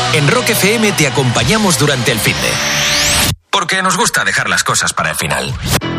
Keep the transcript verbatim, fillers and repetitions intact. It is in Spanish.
En Rock F M te acompañamos durante el finde, porque nos gusta dejar las cosas para el final.